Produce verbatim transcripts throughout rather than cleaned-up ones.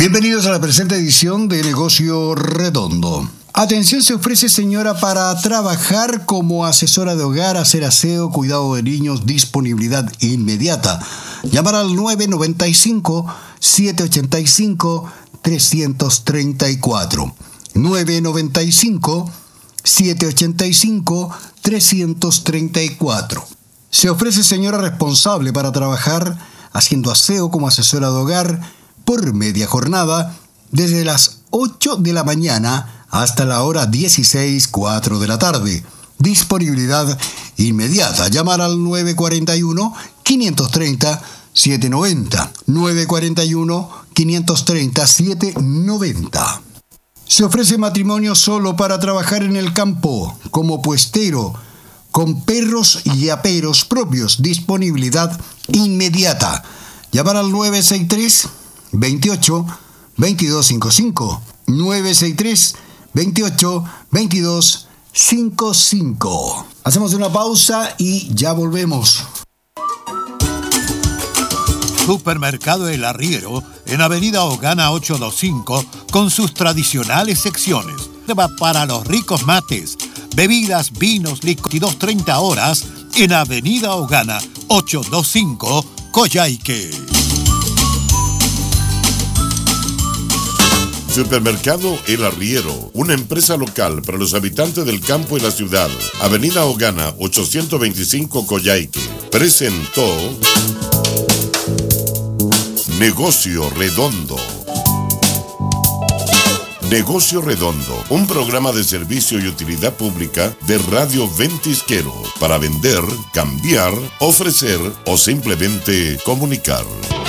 Bienvenidos a la presente edición de Negocio Redondo. Atención, se ofrece señora para trabajar como asesora de hogar, hacer aseo, cuidado de niños, disponibilidad inmediata. Llamar al nueve noventa y cinco, setecientos ochenta y cinco, trescientos treinta y cuatro. nueve noventa y cinco, setecientos ochenta y cinco, trescientos treinta y cuatro. Se ofrece señora responsable para trabajar haciendo aseo como asesora de hogar por media jornada desde las ocho de la mañana hasta la hora dieciséis cuatro de la tarde. Disponibilidad inmediata. Llamar al nueve cuarenta y uno, quinientos treinta, setecientos noventa. nueve cuarenta y uno, quinientos treinta, setecientos noventa. Se ofrece matrimonio solo para trabajar en el campo, como puestero, con perros y aperos propios. Disponibilidad inmediata. Llamar al nueve seis tres, veintiocho, veintidós cincuenta y cinco. nueve seis tres, veintiocho, veintidós cincuenta y cinco. Hacemos una pausa y ya volvemos. Supermercado El Arriero, en Avenida Ogana ochocientos veinticinco, con sus tradicionales secciones. Para los ricos mates, bebidas, vinos, licor, veintidós treinta horas, en Avenida Ogana ochocientos veinticinco, Coyhaique. Supermercado El Arriero, una empresa local para los habitantes del campo y la ciudad. Avenida Ogana ochocientos veinticinco, Coyhaique. Presentó Negocio Redondo. Negocio Redondo, un programa de servicio y utilidad pública de Radio Ventisquero para vender, cambiar, ofrecer o simplemente comunicar.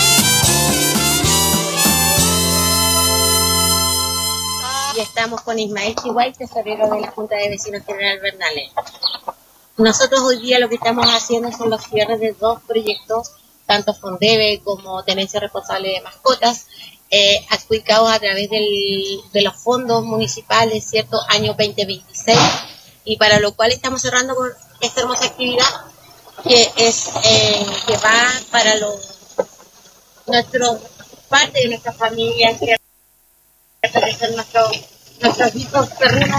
Y estamos con Ismael Chihuay, tesorero de la Junta de Vecinos General Bernales. Nosotros hoy día lo que estamos haciendo son los cierres de dos proyectos, tanto Fondeve como Tenencia Responsable de Mascotas, eh, adjudicados a través del, de los fondos municipales, ¿cierto? Año veinte veintiséis, y para lo cual estamos cerrando con esta hermosa actividad que es eh, que va para los nuestros parte de nuestra familia, que son nuestros nuestros hijos perrunos.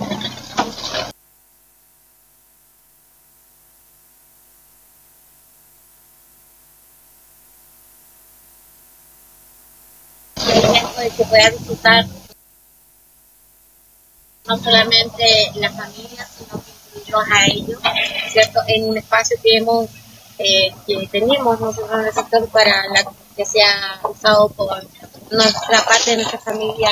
De que pueda disfrutar no solamente la familia, sino que incluirlos a ellos, ¿cierto? En un espacio que hemos eh, que tenemos nosotros en el sector para la, que sea usado por nuestra parte de nuestra familia.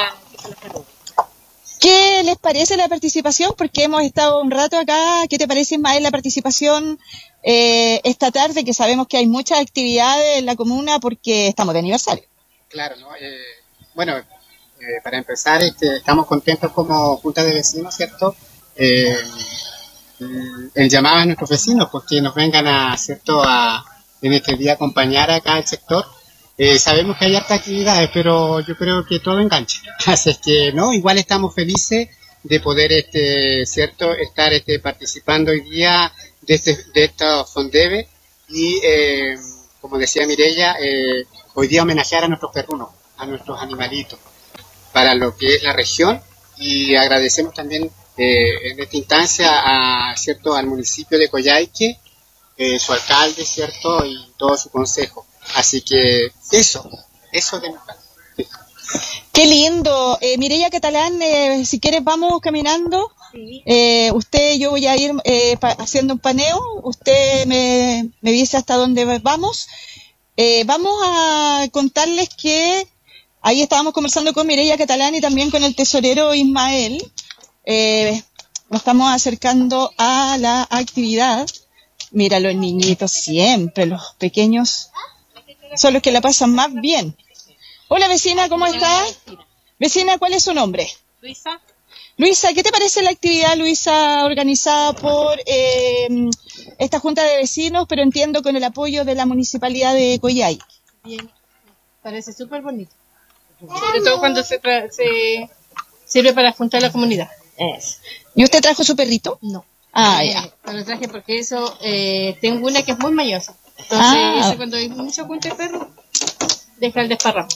¿Qué les parece la participación? Porque hemos estado un rato acá. ¿Qué te parece, Ismael, la participación eh, esta tarde? Que sabemos que hay muchas actividades en la comuna porque estamos de aniversario. Claro, ¿no? Eh, bueno, eh, para empezar, este, estamos contentos como Junta de Vecinos, ¿cierto? Eh, el, el llamado a nuestros vecinos, pues que nos vengan a, ¿cierto? A, en este día acompañar acá al sector. Eh, sabemos que hay hartas actividades, pero yo creo que todo engancha. Así es que, ¿no? Igual estamos felices de poder, este, ¿cierto? Estar este, participando hoy día de, este, de estos Fondeve y, eh, como decía Mireya, eh, hoy día homenajear a nuestros perrunos, a nuestros animalitos, para lo que es la región, y agradecemos también eh, en esta instancia a, ¿cierto? Al municipio de Coyhaique, eh, su alcalde, ¿cierto? Y todo su consejo. Así que eso, eso de mi parte. Sí. Qué lindo. Eh, Mireya Catalán, eh, si quieres vamos caminando. Sí. Eh, usted, yo voy a ir eh, pa- haciendo un paneo, usted me, me dice hasta dónde vamos. Eh, vamos a contarles que ahí estábamos conversando con Mireya Catalán y también con el tesorero Ismael. Eh, nos estamos acercando a la actividad. Mira, los niñitos siempre, los pequeños, son los que la pasan más bien. Hola, vecina, ¿cómo está? Vecina, ¿cuál es su nombre? Luisa. Luisa, ¿qué te parece la actividad, Luisa, organizada por eh, esta Junta de Vecinos, pero entiendo con el apoyo de la Municipalidad de Coyhaique? Bien, parece súper bonito. Sobre todo cuando se, tra- se sirve para juntar a la comunidad. Es. ¿Y usted trajo su perrito? No. Ah, Eh, ya. no lo traje porque eso, eh, tengo una que es muy mayosa. Entonces, Ah. ese cuando hay mucho junta de perro, deja el desparramo.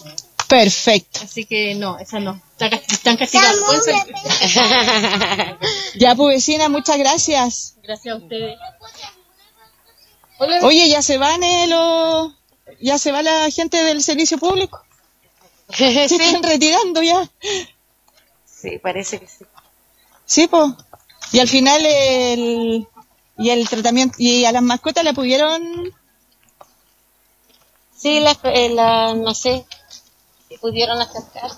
Perfecto. Así que no, esa no. Está cast- Están castigados. Pueden salir. Ya, pues vecina, muchas gracias. Gracias a ustedes. Oye, ya se van eh, los... ya se va la gente del servicio público. Se están retirando ya. Sí, parece que sí. Sí, pues. Y al final el... y el tratamiento... y a las mascotas la pudieron... Sí, la, eh, la- no sé si pudieron acercar.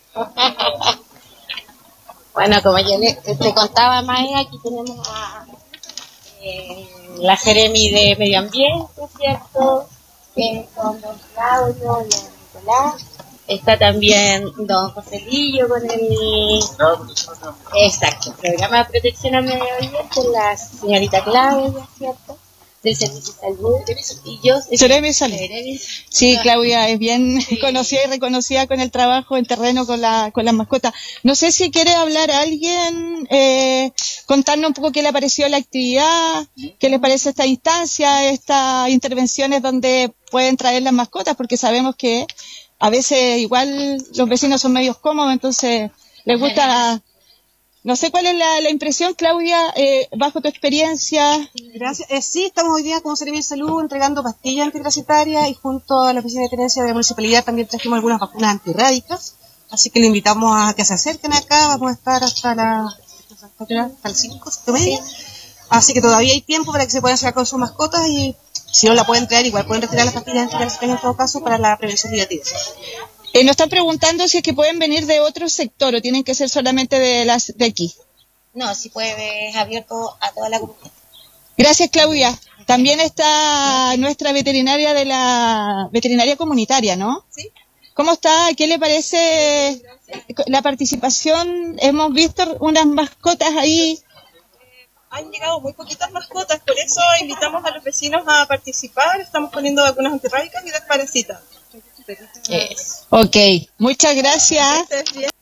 Bueno, como yo le, te contaba, Maya, aquí tenemos a eh, la Jeremy de Medio Ambiente, ¿cierto? Eh, con don Claudio, don Nicolás. Está también don Joselillo con el... Exacto, programa de protección al medio ambiente, la señorita Claudia, ¿cierto? Del Servicio de Salud. Y yo... Jeremy Salud. Jeremy. Sí, Claudia es bien conocida y reconocida con el trabajo en terreno con la con las mascotas. No sé si quiere hablar alguien, eh, contarnos un poco qué le pareció la actividad, qué le parece esta instancia, estas intervenciones donde pueden traer las mascotas, porque sabemos que a veces igual los vecinos son medios cómodos, entonces les gusta... No sé cuál es la, la impresión, Claudia, eh, bajo tu experiencia. Gracias. Eh, sí, estamos hoy día como Servicio de Salud entregando pastillas antiparasitarias y junto a la oficina de tenencia de la municipalidad también trajimos algunas vacunas antirrábicas. Así que le invitamos a que se acerquen acá. Vamos a estar hasta la hasta el cinco, cinco y media. Así que todavía hay tiempo para que se puedan sacar con sus mascotas y si no la pueden traer, igual pueden retirar las pastillas antiparasitarias en todo caso para la prevención de hepatitis. Eh, nos están preguntando si es que pueden venir de otro sector o tienen que ser solamente de las de aquí. No, si puede, es abierto a toda la comunidad. Gracias, Claudia. También está nuestra veterinaria de la veterinaria comunitaria, ¿no? Sí. ¿Cómo está? ¿Qué le parece la participación? Hemos visto unas mascotas ahí. Han llegado muy poquitas mascotas, por eso invitamos a los vecinos a participar. Estamos poniendo vacunas antirrábicas y desparasitas. Eso. Ok, muchas gracias. Que estés bien.